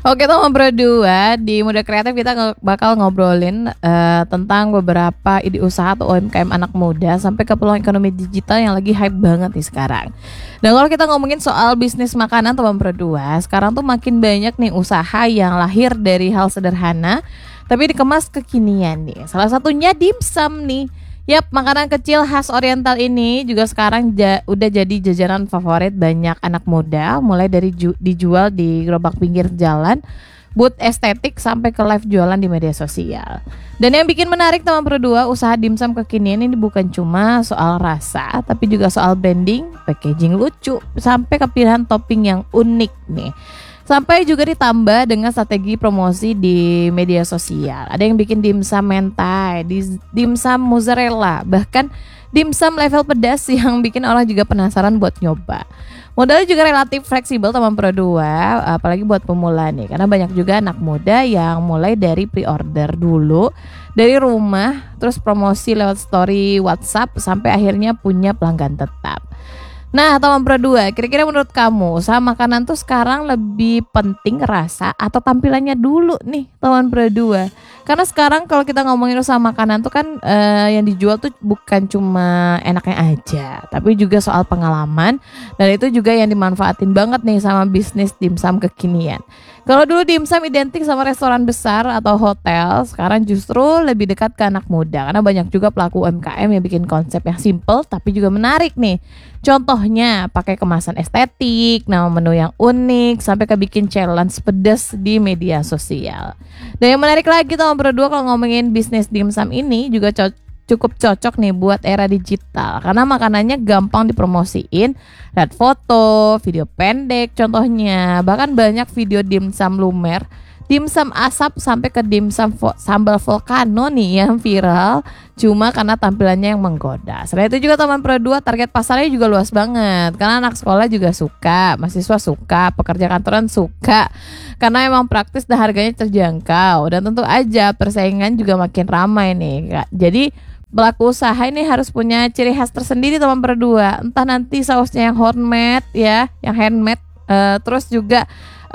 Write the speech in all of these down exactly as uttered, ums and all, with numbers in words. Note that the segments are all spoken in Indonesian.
Oke teman berdua, di Muda Kreatif kita nge- bakal ngobrolin eh, tentang beberapa ide usaha atau U M K M anak muda sampai ke peluang ekonomi digital yang lagi hype banget nih sekarang. Dan kalau kita ngomongin soal bisnis makanan teman berdua, sekarang tuh makin banyak nih usaha yang lahir dari hal sederhana tapi dikemas kekinian nih. Salah satunya dimsum nih. Yap, makanan kecil khas Oriental ini juga sekarang ja, udah jadi jajanan favorit banyak anak muda, mulai dari ju, dijual di gerobak pinggir jalan, booth estetik sampai ke live jualan di media sosial. Dan yang bikin menarik teman berdua, usaha dimsum kekinian ini bukan cuma soal rasa, tapi juga soal branding, packaging lucu, sampai ke pilihan topping yang unik nih. Sampai juga ditambah dengan strategi promosi di media sosial. Ada yang bikin dimsum mentai, dimsum mozzarella, bahkan dimsum level pedas yang bikin orang juga penasaran buat nyoba. Modalnya juga relatif fleksibel teman Pro dua, apalagi buat pemula nih. Karena banyak juga anak muda yang mulai dari pre-order dulu dari rumah, terus promosi lewat story WhatsApp sampai akhirnya punya pelanggan tetap. Nah teman Pro dua, kira-kira menurut kamu usaha makanan tuh sekarang lebih penting rasa atau tampilannya dulu nih teman Pro dua? Karena sekarang kalau kita ngomongin usaha makanan tuh kan eh, yang dijual tuh bukan cuma enaknya aja, tapi juga soal pengalaman, dan itu juga yang dimanfaatin banget nih sama bisnis dimsum kekinian. Kalau dulu dimsum identik sama restoran besar atau hotel, sekarang justru lebih dekat ke anak muda karena banyak juga pelaku U M K M yang bikin konsep yang simple tapi juga menarik nih. Contohnya pakai kemasan estetik, nama menu yang unik, sampai ke bikin challenge pedas di media sosial. Dan yang menarik lagi teman berdua, kalau ngomongin bisnis dimsum ini juga co- cukup cocok nih buat era digital karena makanannya gampang dipromosiin, lihat foto, video pendek contohnya, bahkan banyak video dimsum lumer, dimsum asap sampai ke dimsum vo- sambal volcano nih yang viral cuma karena tampilannya yang menggoda. Selain itu juga teman Pro dua, target pasarnya juga luas banget karena anak sekolah juga suka, mahasiswa suka, pekerja kantoran suka karena emang praktis dan harganya terjangkau, dan tentu aja persaingan juga makin ramai nih Kak. Jadi pelaku usaha ini harus punya ciri khas tersendiri teman berdua. Entah nanti sausnya yang homemade ya, yang handmade, uh, terus juga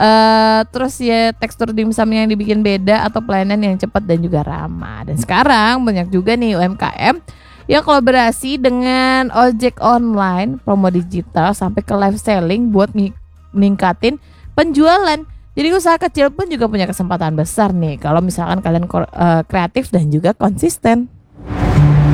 uh, terus ya tekstur dimsumnya yang dibikin beda, atau pelayanan yang cepat dan juga ramah. Dan sekarang banyak juga nih U M K M yang kolaborasi dengan ojek online, promo digital sampai ke live selling buat meningkatin penjualan. Jadi usaha kecil pun juga punya kesempatan besar nih kalau misalkan kalian uh, kreatif dan juga konsisten.